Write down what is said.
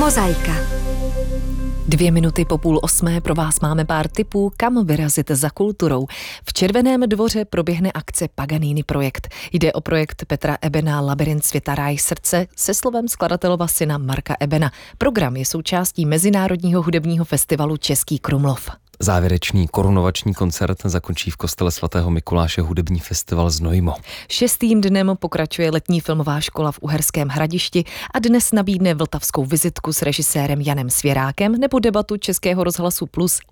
Mozaika. 7:02 pro vás máme pár tipů, kam vyrazit za kulturou. V Červeném Dvoře proběhne akce Paganini projekt. Jde o projekt Petra Ebena Labyrint světa ráj srdce se slovem skladatelova syna Marka Ebena. Program je součástí Mezinárodního hudebního festivalu Český Krumlov. Závěrečný korunovační koncert zakončí v kostele svatého Mikuláše hudební festival Znojmo. 6. dnem pokračuje letní filmová škola v Uherském Hradišti a dnes nabídne vltavskou vizitku s režisérem Janem Svěrákem nebo debatu Českého rozhlasu Plus